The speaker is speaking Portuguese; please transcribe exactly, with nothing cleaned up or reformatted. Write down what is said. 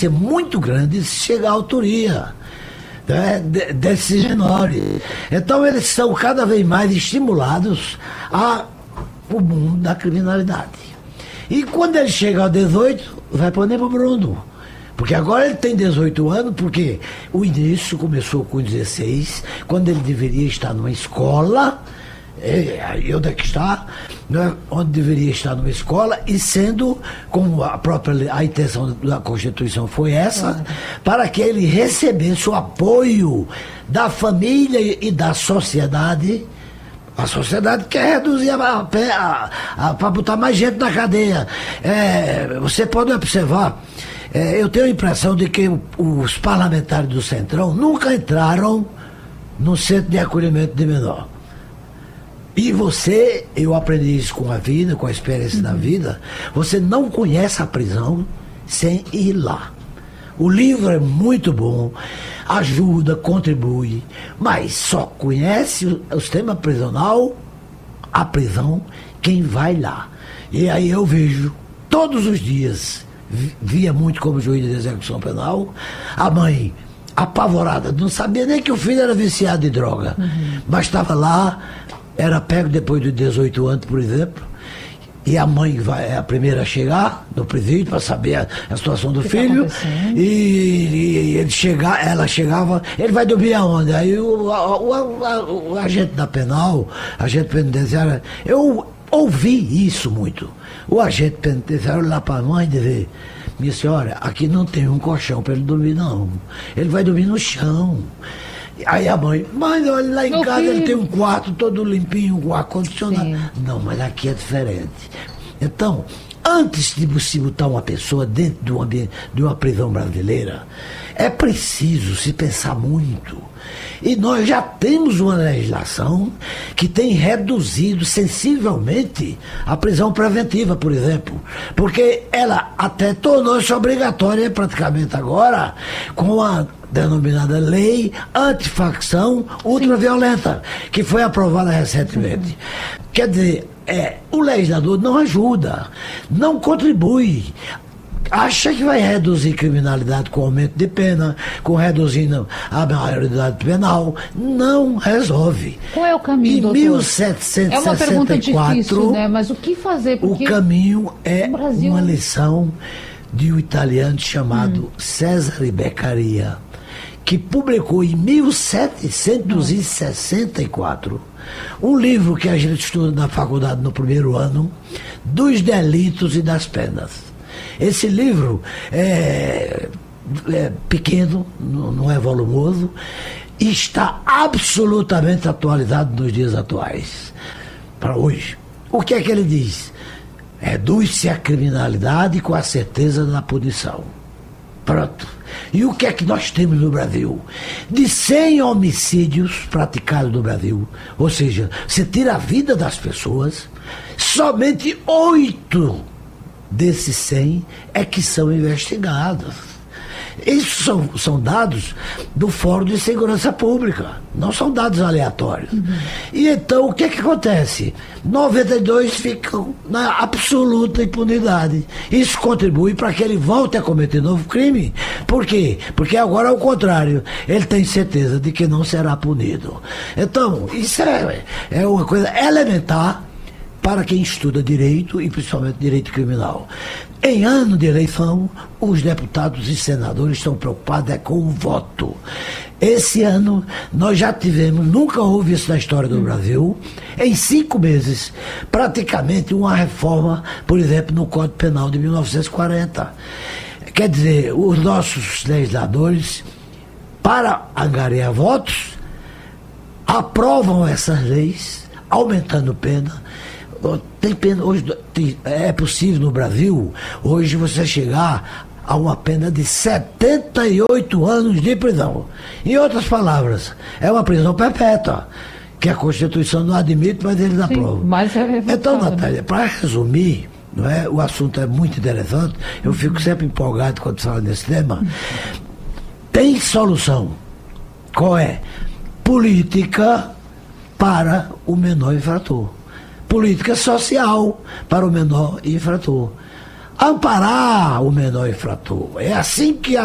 ser muito grande se chegar à autoria, né, de, desses menores. Então eles são cada vez mais estimulados ao mundo da criminalidade. E quando ele chega aos dezoito, vai poner para o Bruno. Porque agora ele tem dezoito anos, porque o início começou com dezesseis, quando ele deveria estar numa escola, e onde é que está, né, onde deveria estar numa escola, e sendo, como a própria a intenção da Constituição foi essa, claro, para que ele recebesse o apoio da família e da sociedade. A sociedade quer reduzir a, a, a, para botar mais gente na cadeia. É, você pode observar, é, eu tenho a impressão de que os parlamentares do Centrão nunca entraram no centro de acolhimento de menor. E você, eu aprendi isso com a vida, com a experiência uhum. da vida, você não conhece a prisão sem ir lá. O livro é muito bom, ajuda, contribui, mas só conhece o, o sistema prisional, a prisão, quem vai lá. E aí eu vejo, todos os dias, via muito como juiz de execução penal, a mãe apavorada, não sabia nem que o filho era viciado de droga, uhum. mas estava lá, era pego depois de dezoito anos, por exemplo, e a mãe vai, é a primeira a chegar no presídio para saber a, a situação do que filho. Tá e, e ele chega, ela chegava, ele vai dormir aonde? Aí o, o, o, o agente da penal, agente penitenciário, eu ouvi isso muito. O agente penitenciário lá para a mãe dizer: minha senhora, aqui não tem um colchão para ele dormir, não. Ele vai dormir no chão. Aí a mãe, mas olha, lá em Meu casa filho. Ele tem um quarto todo limpinho, com ar-condicionado. Não, mas aqui é diferente. Então, antes de se botar uma pessoa dentro de uma, de uma prisão brasileira, é preciso se pensar muito. E nós já temos uma legislação que tem reduzido sensivelmente a prisão preventiva, por exemplo. Porque ela até tornou-se obrigatória praticamente agora com a denominada Lei Antifacção Ultraviolenta, que foi aprovada recentemente. Sim. Quer dizer, é, o legislador não ajuda, não contribui. Acha que vai reduzir criminalidade com aumento de pena, com reduzindo a maioridade penal. Não resolve. Qual é o caminho, Em doutor? mil setecentos e sessenta e quatro, é uma pergunta difícil, né? Mas o que fazer? Porque o caminho é Brasil... uma lição de um italiano chamado hum. Cesare Beccaria, que publicou em mil setecentos e sessenta e quatro um livro que a gente estuda na faculdade no primeiro ano, dos delitos e das penas. Esse livro é, é pequeno, não é volumoso, e está absolutamente atualizado nos dias atuais, para hoje. O que é que ele diz? Reduz-se a criminalidade com a certeza da punição. Pronto. E o que é que nós temos no Brasil? De cem homicídios praticados no Brasil, ou seja, você tira a vida das pessoas, somente oito desses cem é que são investigados. Isso são, são dados do Fórum de Segurança Pública, não são dados aleatórios. Uhum. E então o que é que acontece? noventa e dois ficam na absoluta impunidade. Isso contribui para que ele volte a cometer novo crime. Por quê? Porque agora é o contrário. Ele tem certeza de que não será punido. Então, isso é, é uma coisa elementar para quem estuda direito e principalmente direito criminal. Em ano de eleição, os deputados e senadores estão preocupados é com o voto. Esse ano, nós já tivemos, nunca houve isso na história do Brasil, em cinco meses, praticamente uma reforma, por exemplo, no Código Penal de mil novecentos e quarenta. Quer dizer, os nossos legisladores, para angariar votos, aprovam essas leis, aumentando pena. Tem pena hoje, tem, é possível no Brasil hoje você chegar a uma pena de setenta e oito anos de prisão. Em outras palavras, é uma prisão perpétua, que a Constituição não admite, mas eles Sim, aprovam. Mas é então, Natália, para resumir, não é, o assunto é muito interessante, eu fico sempre empolgado quando falo nesse tema. Tem solução. Qual é? Política para o menor infrator. Política social para o menor infrator. amparar o menor infrator. É assim que a